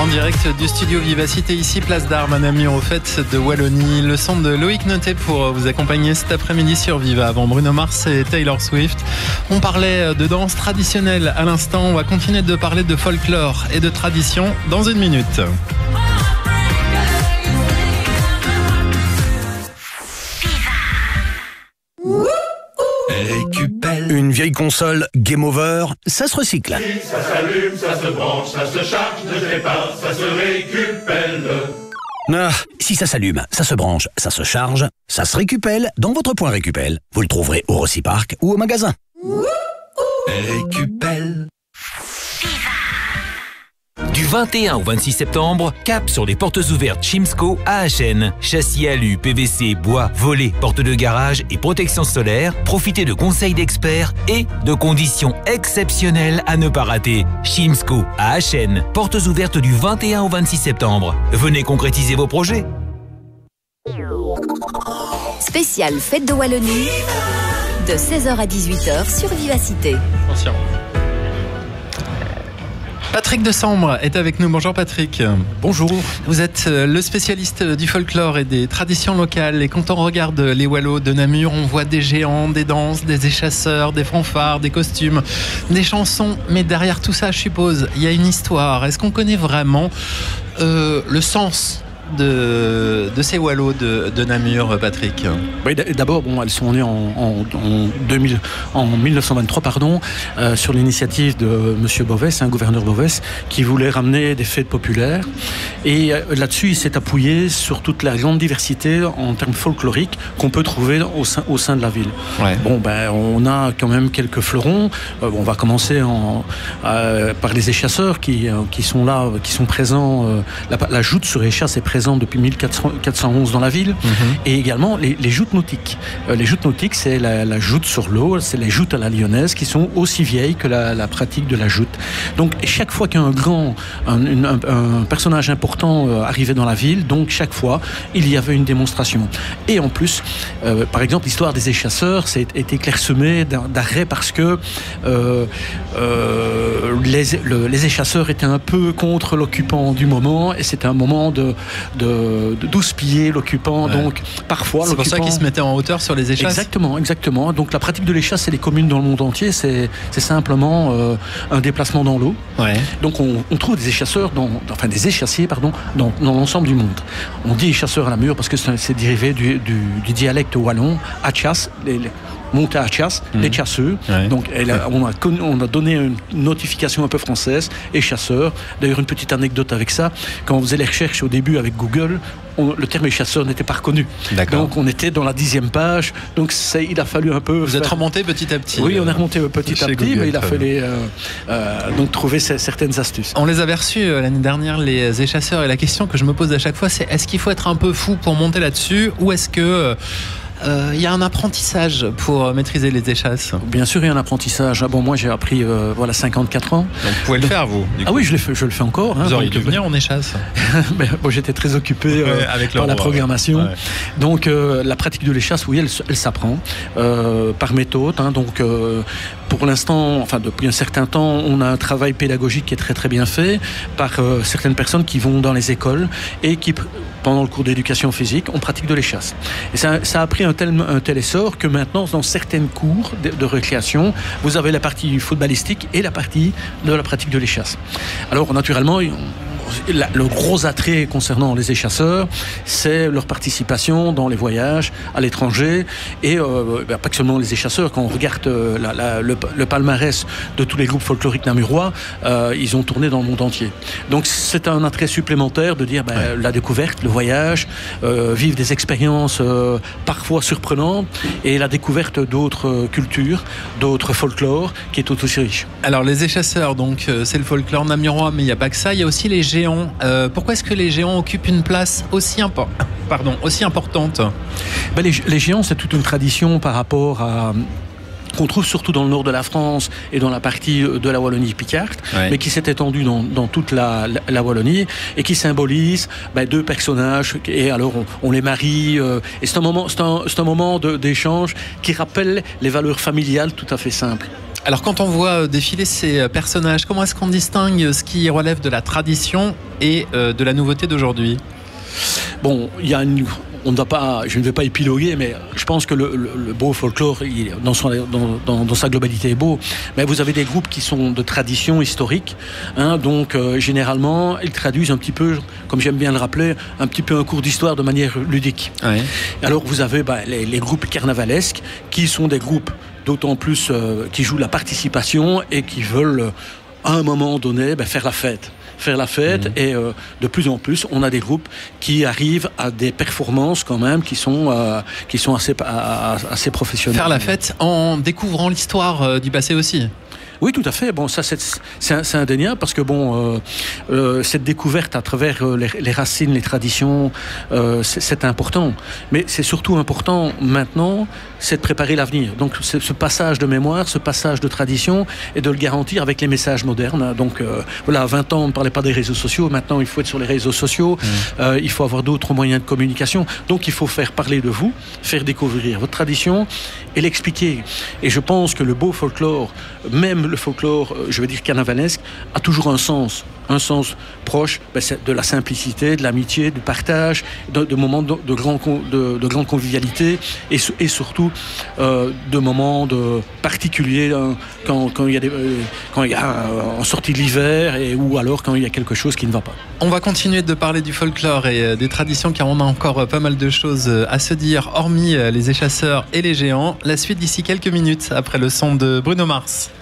En direct du studio Vivacité, ici place d'Armes à Namur, aux fêtes de Wallonie. Le son de Loïc Noté pour vous accompagner cet après-midi sur Viva avant Bruno Mars et Taylor Swift. On parlait de danse traditionnelle à l'instant. On va continuer de parler de folklore et de tradition dans une minute. Une vieille console Game Over, ça se recycle. Ça s'allume, ça se branche, ça se charge, ne sais pas, ça se récupère. Ah, si ça s'allume, ça se branche, ça se charge, ça se récupère dans votre point Récupel. Vous le trouverez au Rossi-Park ou au magasin. Récupel. Du 21 au 26 septembre, cap sur les portes ouvertes Chimsco à Achen. Châssis alu, PVC, bois, volets, portes de garage et protection solaire. Profitez de conseils d'experts et de conditions exceptionnelles à ne pas rater. Chimsco à Achen. Portes ouvertes du 21 au 26 septembre. Venez concrétiser vos projets. Spécial Fête de Wallonie, de 16h à 18h sur Vivacité. Attention. Patrick Decembre est avec nous. Bonjour Patrick. Bonjour. Vous êtes le spécialiste du folklore et des traditions locales. Et quand on regarde les Wallos de Namur, on voit des géants, des danses, des échasseurs, des fanfares, des costumes, des chansons. Mais derrière tout ça, je suppose, il y a une histoire. Est-ce qu'on connaît vraiment le sens de ces Wallos de Namur, Patrick? Oui, d'abord, elles sont nées en 1923, sur l'initiative de Monsieur Bovès, gouverneur Bovès, qui voulait ramener des fêtes populaires. Et là-dessus, il s'est appuyé sur toute la grande diversité en termes folkloriques qu'on peut trouver au sein de la ville. Ouais. On a quand même quelques fleurons. On va commencer par les échasseurs qui sont là, qui sont présents. La joute sur échasse est présente depuis 1411 dans la ville, et également les joutes nautiques. Les joutes nautiques, c'est la joute sur l'eau, c'est les joutes à la lyonnaise qui sont aussi vieilles que la pratique de la joute. Donc chaque fois qu'un personnage important arrivait dans la ville, donc chaque fois il y avait une démonstration. Et en plus, par exemple, l'histoire des échasseurs était clairsemée d'arrêts parce que les échasseurs étaient un peu contre l'occupant du moment, et c'était un moment d'houspiller l'occupant. Ouais. Donc parfois c'est pour ça qu'ils se mettaient en hauteur sur les échasses. Exactement. Donc la pratique de l'échasse, c'est les communes dans le monde entier, c'est simplement un déplacement dans l'eau. Ouais. Donc on trouve des échasseurs des échassiers dans l'ensemble du monde. On dit échasseurs à Namur parce que c'est dérivé du dialecte wallon, achas, monter à chasse, les chasseurs. Ouais. Donc on a donné une notification un peu française, et chasseurs. D'ailleurs, une petite anecdote avec ça, quand on faisait les recherches au début avec Google, le terme échasseur n'était pas reconnu. D'accord. Donc on était dans la 10e page, donc il a fallu un peu... Vous êtes remonté petit à petit. Oui, on est remonté petit à petit, Google, mais il a fallu donc trouver certaines astuces. On les avait reçus l'année dernière, les échasseurs, et la question que je me pose à chaque fois, c'est est-ce qu'il faut être un peu fou pour monter là-dessus, ou est-ce que... il y a un apprentissage pour maîtriser les échasses? Bien sûr, il y a un apprentissage. Moi, j'ai appris 54 ans. Donc, vous pouvez le faire, vous? Oui, je le fais encore. Vous auriez dû venir en échasse. J'étais très occupé par la programmation. Ouais. Donc, la pratique de l'échasse, oui, elle s'apprend par méthode. Pour l'instant, depuis un certain temps, on a un travail pédagogique qui est très très bien fait par certaines personnes qui vont dans les écoles et qui, pendant le cours d'éducation physique, on pratique de l'échasse. Et ça a pris un tel essor que maintenant, dans certaines cours de récréation, vous avez la partie footballistique et la partie de la pratique de l'échasse. Alors, naturellement, le gros attrait concernant les échasseurs, c'est leur participation dans les voyages à l'étranger, et pas que seulement les échasseurs. Quand on regarde le palmarès de tous les groupes folkloriques namurois, ils ont tourné dans le monde entier. Donc c'est un attrait supplémentaire de dire la découverte, le voyage, vivre des expériences parfois surprenantes, et la découverte d'autres cultures, d'autres folklores qui est tout aussi riche. Alors les échasseurs, donc c'est le folklore namurois, mais il n'y a pas que ça, il y a aussi les géants. Pourquoi est-ce que les géants occupent une place aussi importante? Les géants, c'est toute une tradition par rapport à... qu'on trouve surtout dans le nord de la France et dans la partie de la Wallonie-Picarde, mais qui s'est étendue dans toute la Wallonie, et qui symbolise deux personnages, et alors on les marie, et c'est un moment d'échange qui rappelle les valeurs familiales tout à fait simples. Alors quand on voit défiler ces personnages, comment est-ce qu'on distingue ce qui relève de la tradition et de la nouveauté d'aujourd'hui ? Bon, il y a on ne va pas, je ne vais pas épiloguer, mais je pense que le beau folklore, dans sa globalité, est beau. Mais vous avez des groupes qui sont de tradition historique, hein, donc généralement, ils traduisent un petit peu, comme j'aime bien le rappeler, un petit peu un cours d'histoire de manière ludique. Ouais. Alors vous avez les groupes carnavalesques, qui sont des groupes d'autant plus qui jouent la participation et qui veulent, à un moment donné, faire la fête. Et de plus en plus on a des groupes qui arrivent à des performances quand même qui sont assez professionnelles. Faire la fête en découvrant l'histoire du passé aussi. Oui, tout à fait. Bon, ça c'est indéniable parce que cette découverte à travers les racines, les traditions, c'est important. Mais c'est surtout important maintenant, c'est de préparer l'avenir. Donc ce passage de mémoire, ce passage de tradition, et de le garantir avec les messages modernes. Donc voilà, à 20 ans on ne parlait pas des réseaux sociaux. Maintenant il faut être sur les réseaux sociaux. Il faut avoir d'autres moyens de communication. Donc il faut faire parler de vous, faire découvrir votre tradition et l'expliquer. Et je pense que le beau folklore, même le folklore, je veux dire carnavalesque, a toujours un sens proche de la simplicité, de l'amitié, du partage, de moments de grande convivialité et surtout de moments particuliers quand il y a en sortie de l'hiver ou alors quand il y a quelque chose qui ne va pas. On va continuer de parler du folklore et des traditions car on a encore pas mal de choses à se dire hormis les échasseurs et les géants. La suite d'ici quelques minutes après le son de Bruno Mars.